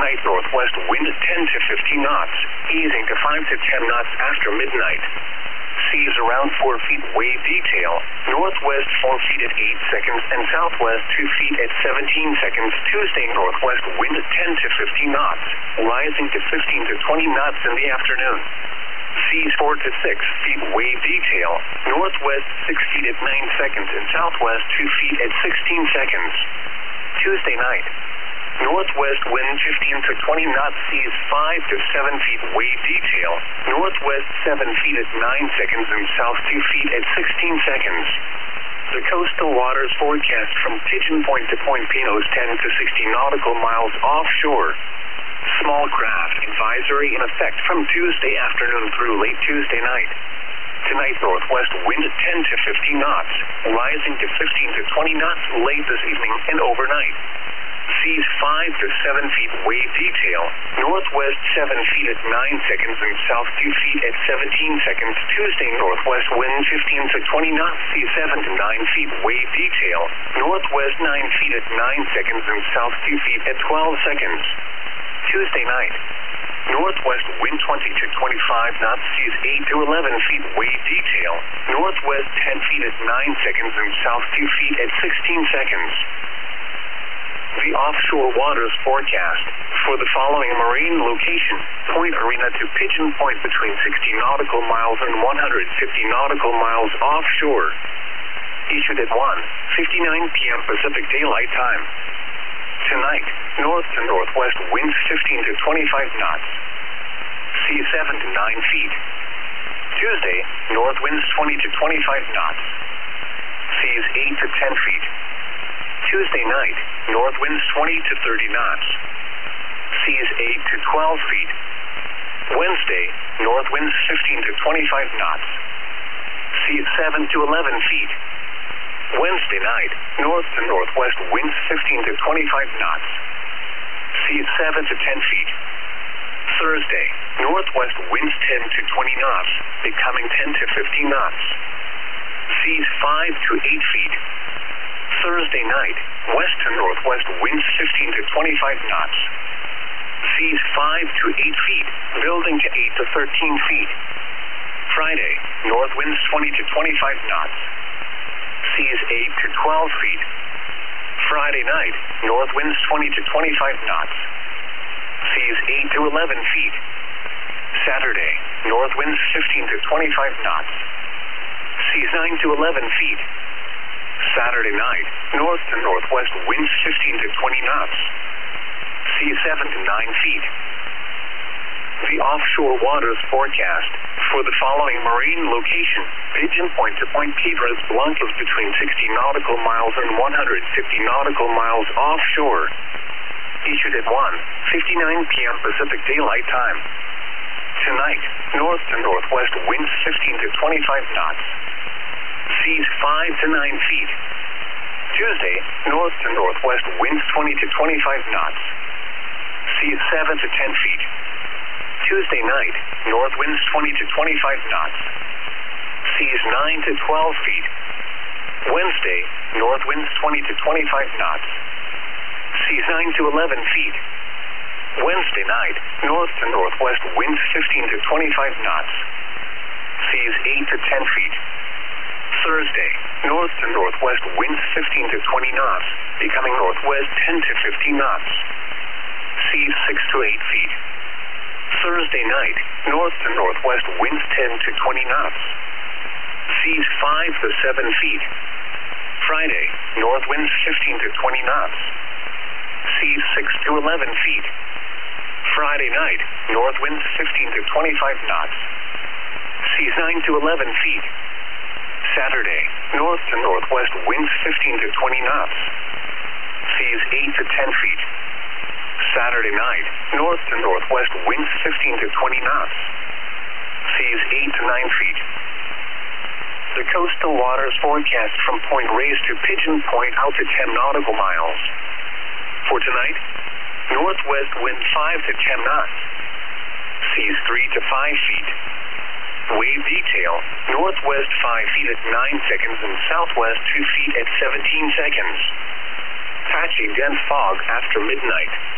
Tonight, northwest wind 10 to 15 knots, easing to 5 to 10 knots after midnight. Seas around 4 feet, wave detail, northwest 4 feet at 8 seconds and southwest 2 feet at 17 seconds. Tuesday, northwest wind 10 to 15 knots, rising to 15 to 20 knots in the afternoon. Seas 4 to 6 feet, wave detail, northwest 6 feet at 9 seconds and southwest 2 feet at 16 seconds. Tuesday night, northwest wind 15 to 20 knots, seas 5 to 7 feet, wave detail, northwest 7 feet at 9 seconds and south 2 feet at 16 seconds. The coastal waters forecast from Pigeon Point to Point Pinos 10 to 60 nautical miles offshore. Small craft advisory in effect from Tuesday afternoon through late Tuesday night. Tonight, northwest wind 10 to 15 knots, rising to 15 to 20 knots late this evening and overnight. Seas 5 to 7 feet, wave detail, northwest 7 feet at 9 seconds and south 2 feet at 17 seconds. Tuesday, northwest wind 15 to 20 knots, seas 7 to 9 feet, wave detail, northwest 9 feet at 9 seconds and south 2 feet at 12 seconds. Tuesday night, northwest wind 20 to 25 knots, seas 8 to 11 feet, wave detail, northwest 10 feet at 9 seconds and south 2 feet at 16 seconds. The offshore waters forecast for the following marine location: Point Arena to Pigeon Point between 60 nautical miles and 150 nautical miles offshore. Issued at 1:59 p.m. Pacific Daylight Time. Tonight, north to northwest winds 15 to 25 knots. Seas 7 to 9 feet. Tuesday, north winds 20 to 25 knots. Seas 8 to 10 feet. Tuesday night, north winds 20 to 30 knots. Seas 8 to 12 feet. Wednesday, north winds 15 to 25 knots. Seas 7 to 11 feet. Wednesday night, north to northwest winds 15 to 25 knots. Seas 7 to 10 feet. Thursday, northwest winds 10 to 20 knots, becoming 10 to 15 knots. Seas 5 to 8 feet. Thursday night, west to northwest winds 15 to 25 knots. Seas 5 to 8 feet, building to 8 to 13 feet. Friday, north winds 20 to 25 knots. Seas 8 to 12 feet. Friday night, north winds 20 to 25 knots. Seas 8 to 11 feet. Saturday, north winds 15 to 25 knots. Seas 9 to 11 feet. Saturday night, north to northwest winds 15 to 20 knots. Seas 7 to 9 feet. The offshore waters forecast for the following marine location: Pigeon Point to Point Piedras Blancas between 60 nautical miles and 150 nautical miles offshore. Issued at 1:59 p.m. Pacific Daylight Time. Tonight, north to northwest winds 15 to 25 knots. Seas 5 to 9 feet. Tuesday, north to northwest winds 20 to 25 knots. Seas 7 to 10 feet. Tuesday night, north winds 20 to 25 knots. Seas 9 to 12 feet. Wednesday, north winds 20 to 25 knots. Seas 9 to 11 feet. Wednesday night, north to northwest winds 15 to 25 knots. Seas 8 to 10 feet. Thursday, north to northwest winds 15 to 20 knots, becoming northwest 10 to 15 knots. Seas 6 to 8 feet. Thursday night, north to northwest winds 10 to 20 knots. Seas 5 to 7 feet. Friday, north winds 15 to 20 knots. Seas 6 to 11 feet. Friday night, north winds 15 to 25 knots. Seas 9 to 11 feet. Saturday, north to northwest winds 15 to 20 knots. Seas 8 to 10 feet. Saturday night, north to northwest winds 15 to 20 knots. Seas 8 to 9 feet. The coastal waters forecast from Point Reyes to Pigeon Point out to 10 nautical miles. For tonight, northwest wind 5 to 10 knots. Seas 3 to 5 feet. Wave detail, northwest 5 feet at 9 seconds and southwest 2 feet at 17 seconds. Patchy dense fog after midnight.